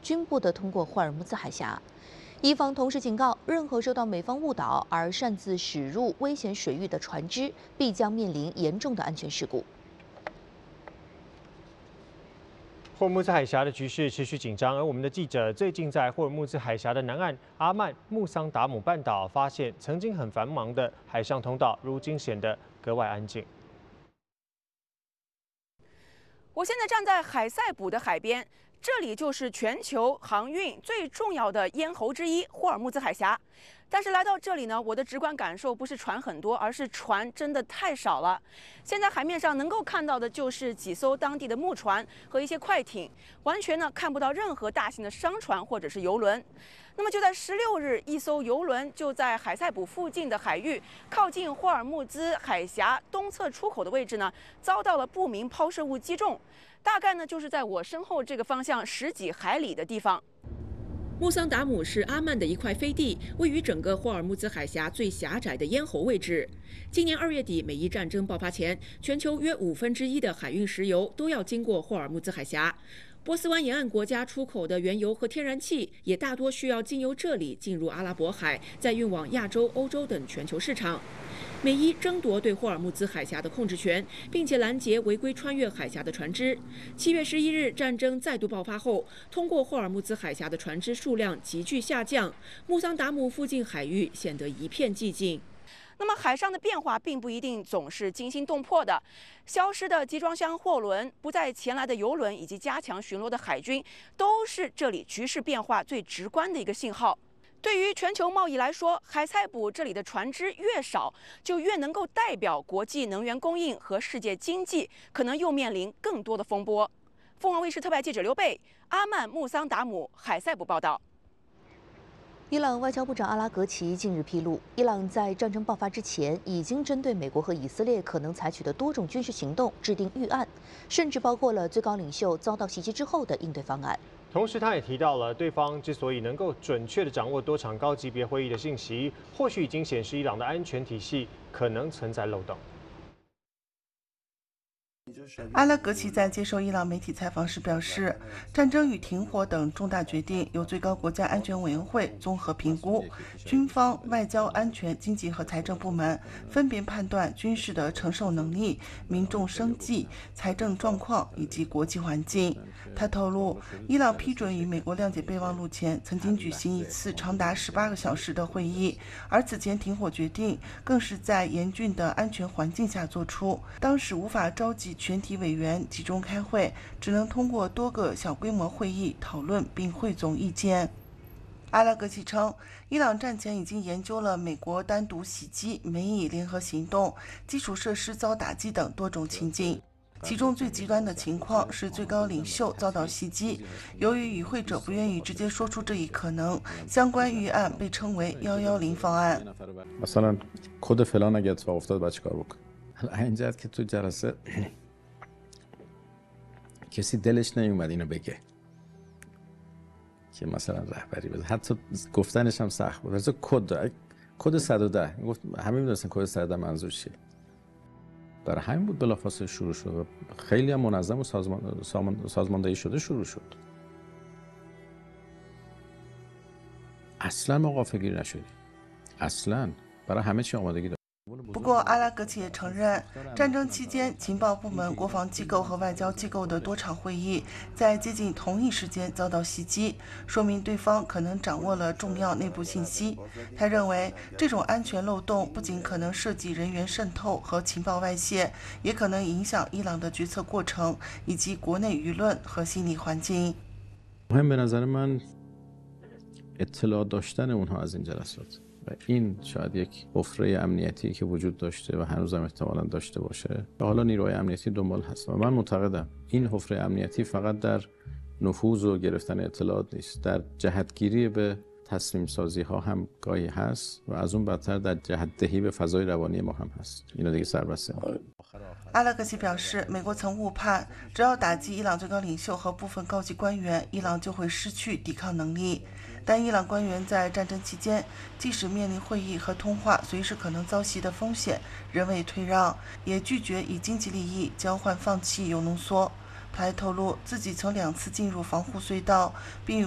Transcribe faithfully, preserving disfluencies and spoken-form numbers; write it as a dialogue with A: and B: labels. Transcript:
A: 军部地通过霍尔木兹海峡。伊方同时警告，任何受到美方误导而擅自驶入危险水域的船只，必将面临严重的安全事故。
B: 霍尔木兹海峡的局势持续紧张，而我们的记者最近在霍尔木兹海峡的南岸阿曼穆桑达姆半岛发现，曾经很繁忙的海上通道，如今显得格外安静。
C: 我现在站在海塞卜的海边，这里就是全球航运最重要的咽喉之一——霍尔木兹海峡。但是来到这里呢，我的直观感受不是船很多，而是船真的太少了。现在海面上能够看到的就是几艘当地的木船和一些快艇，完全呢看不到任何大型的商船或者是游轮。那么就在十六日，一艘游轮就在海塞卜附近的海域，靠近霍尔木兹海峡东侧出口的位置呢，遭到了不明抛射物击中，大概呢就是在我身后这个方向十几海里的地方。穆桑达姆是阿曼的一块飞地，位于整个霍尔木兹海峡最狭窄的咽喉位置。今年二月底，美伊战争爆发前，全球约五分之一的海运石油都要经过霍尔木兹海峡。波斯湾沿岸国家出口的原油和天然气也大多需要经由这里进入阿拉伯海，再运往亚洲、欧洲等全球市场。美伊争夺对霍尔木兹海峡的控制权，并且拦截违规穿越海峡的船只。七月十一日，战争再度爆发后，通过霍尔木兹海峡的船只数量急剧下降，穆桑达姆附近海域显得一片寂静。那么海上的变化并不一定总是惊心动魄的，消失的集装箱货轮、不再前来的游轮以及加强巡逻的海军，都是这里局势变化最直观的一个信号。对于全球贸易来说，海塞卜这里的船只越少，就越能够代表国际能源供应和世界经济可能又面临更多的风波。凤凰卫视特派记者刘贝，阿曼穆桑达姆海塞卜报道。
A: 伊朗外交部长阿拉格齐近日披露，伊朗在战争爆发之前已经针对美国和以色列可能采取的多种军事行动制定预案，甚至包括了最高领袖遭到袭击之后的应对方案。
B: 同时，他也提到了，对方之所以能够准确地掌握多场高级别会议的信息，或许已经显示伊朗的安全体系可能存在漏洞。
D: 阿拉格齐在接受伊朗媒体采访时表示，战争与停火等重大决定由最高国家安全委员会综合评估，军方、外交、安全、经济和财政部门分别判断军事的承受能力、民众生计、财政状况以及国际环境。他透露，伊朗批准与美国谅解备忘录前曾经举行一次长达十八个小时的会议，而此前停火决定更是在严峻的安全环境下做出，当时无法召集全体委员集中开会，只能通过多个小规模会议讨论并汇总意见。阿拉格齐称，伊朗战前已经研究了美国单独袭击、美以联合行动、基础设施遭打击等多种情境。其中最极端的情况是最高领袖遭到袭击，由于与会者不愿意直接说出这一可能，相关预案被称为一一零方案。
E: مثلا کد فلان اگه اتفاق افتاد بعد چیکار بکنه؟ این جهت که تو جلسه کسی دلش نمیومد اینو بگه که مثلا رهبری بده، حتی گفتنش هم سخت بود. مثلا کد کد صد و ده گفت همه میدونستن کد صد و ده منظور چیه. برای همین بود بلافاصله شروع شد و خیلی هم منظم و سازمان سازماندهی شده شروع شد. اصلا ما غافلگیر نشدیم. اصلا برای همه چی آمادگی داشتیم.
D: 不过，阿拉格齐也承认，战争期间情报部门、国防机构和外交机构的多场会议在接近同一时间遭到袭击，说明对方可能掌握了重要内部信息。他认为，这种安全漏洞不仅可能涉及人员渗透和情报外泄，也可能影响伊朗的决策过程以及国内舆论和心理环境。
E: مهم به نظر من اطلاع داشتن اونها از این جلسات. و این شاید یک حفره امنیتی که وجود داشته و هنوزم احتمالاً داشته باشه و حالا نیروهای امنیتی دنبال هست و من معتقدم این حفره امنیتی فقط در نفوذ و گرفتن اطلاعات نیست، در جهتگیری به تصمیم سازی ها هم گاهی هست و از اون بدتر در جهت دهی به فضای روانی ما هم هست. اینو دیگه سربسته ما.
D: 阿拉格齐表示，美国曾误判，只要打击伊朗最高领袖和部分高级官员，伊朗就会失去抵抗能力。但伊朗官员在战争期间，即使面临会议和通话随时可能遭袭的风险，仍未退让，也拒绝以经济利益交换放弃铀浓缩。他还透露，自己曾两次进入防护隧道，并与